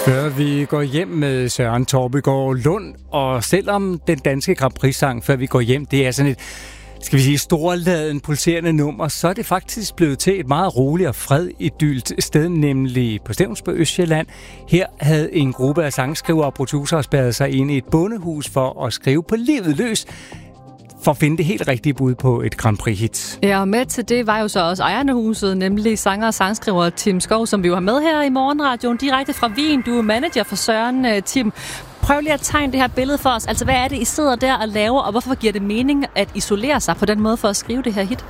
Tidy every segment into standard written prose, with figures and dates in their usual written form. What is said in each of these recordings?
Før vi går hjem med Søren Torpegaard Lund, og selvom den danske Grand Prix-sang Før vi går hjem, det er sådan et, skal vi sige, storladen, pulserende nummer, så er det faktisk blevet til et meget roligt og fredidyllt sted, nemlig på Stevns på Østsjælland. Her havde en gruppe af sangskrivere og producerer spærret sig ind i et bondehus for at skrive på livet løs, for at finde det helt rigtige bud på et Grand Prix-hit. Ja, og med til det var jo så også ejerne huset, nemlig sanger og sangskriver Tim Skov, som vi jo har med her i Morgenradioen, direkte fra Wien. Du er manager for Søren, Tim. Prøv lige at tegne det her billede for os. Altså, hvad er det, I sidder der og laver, og hvorfor giver det mening at isolere sig på den måde for at skrive det her hit?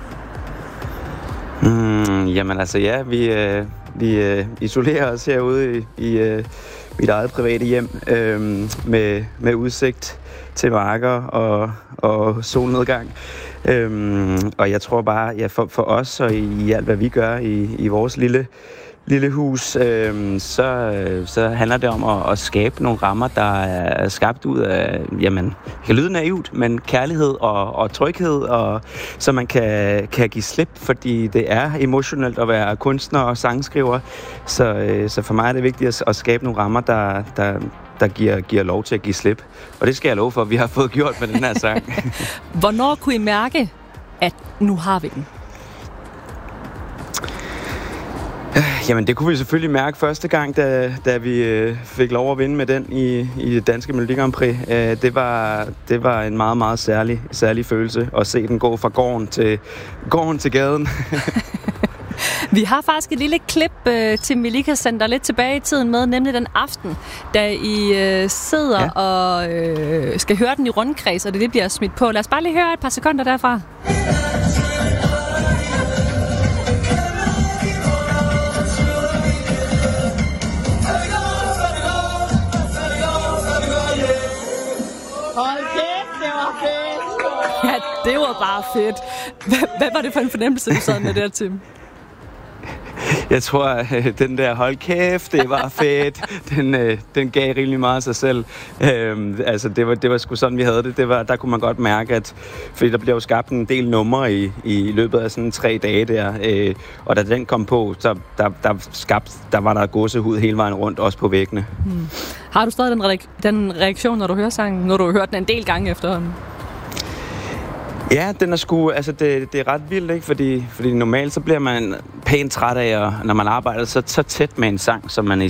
Jamen altså, ja, vi isolerer os herude i mit eget private hjem med udsigt til marker og solnedgang. Og jeg tror bare, ja, for os og i alt, hvad vi gør i vores lille hus, så handler det om at skabe nogle rammer, der er skabt ud af, jamen, det kan lyde naivt, men kærlighed og tryghed, og så man kan give slip, fordi det er emotionelt at være kunstner og sangskriver. Så for mig er det vigtigt at skabe nogle rammer, der giver lov til at give slip. Og det skal jeg love for, at vi har fået gjort med den her sang. Hvornår kunne I mærke, at nu har vi den? Jamen, det kunne vi selvfølgelig mærke første gang, da vi fik lov at vinde med den i det danske Melodi Grand Prix. Det var en meget, meget særlig følelse at se den gå fra gården til gaden. Vi har faktisk et lille klip, Tim, vi lige kan sende dig lidt tilbage i tiden med, nemlig den aften, da I sidder og skal høre den i rundkreds, og det bliver smidt på. Lad os bare lige høre et par sekunder derfra. Ja, det var bare fedt. Hvad var det for en fornemmelse, du sad med der, Tim? Jeg tror, den der hold kæft, det var fedt. Den gav rimelig meget af sig selv. Altså, det var sgu sådan, vi havde det. Der kunne man godt mærke, at fordi der blev jo skabt en del numre i løbet af sådan 3 dage der. Og da den kom på, så der var der gåsehud hele vejen rundt, også på væggene. Har du stadig den reaktion, når du hører sangen, når du har hørt den en del gange efterhånden? Ja, den er sgu, altså det er ret vildt, ikke? Fordi normalt så bliver man pænt træt af, når man arbejder så tæt med en sang, som man